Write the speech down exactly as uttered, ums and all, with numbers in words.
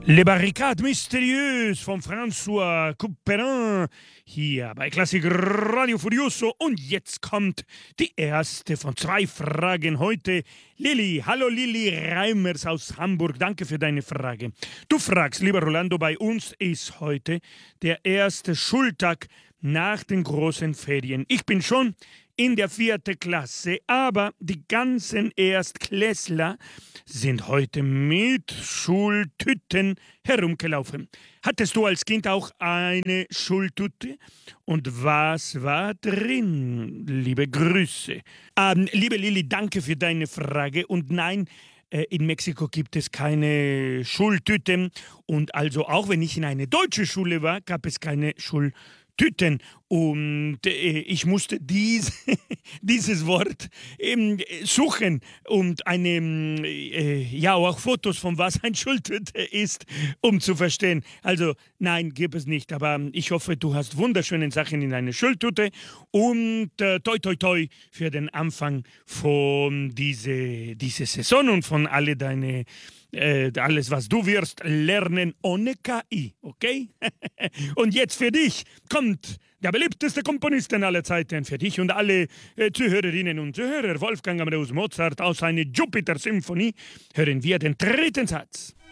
Le Barricades Mysterieuses von François Couperin hier bei Klassik Radio Furioso. Und jetzt kommt die erste von zwei Fragen heute. Lilly, hallo Lilly Reimers aus Hamburg, danke für deine Frage. Du fragst, lieber Rolando, bei uns ist heute der erste Schultag nach den großen Ferien. Ich bin schon in der vierten Klasse, aber die ganzen Erstklässler sind heute mit Schultüten herumgelaufen. Hattest du als Kind auch eine Schultüte? Und was war drin? Liebe Grüße. Ähm, liebe Lilly, danke für deine Frage. Und nein, äh, in Mexiko gibt es keine Schultüten. Und also auch wenn ich in eine deutsche Schule war, gab es keine Schultüten. Tüten. Und äh, ich musste dies, dieses Wort ähm, suchen und eine, äh, ja, auch Fotos von was ein Schultüte ist, um zu verstehen. Also nein, gibt es nicht, aber ich hoffe, du hast wunderschöne Sachen in einer Schultüte und äh, toi toi toi für den Anfang von diese, diese Saison und von alle deine Äh, alles, was du wirst lernen ohne K I, okay? Und jetzt für dich kommt der beliebteste Komponist aller Zeiten, für dich und alle äh, Zuhörerinnen und Zuhörer, Wolfgang Amadeus Mozart aus seiner Jupiter-Symphonie, hören wir den dritten Satz.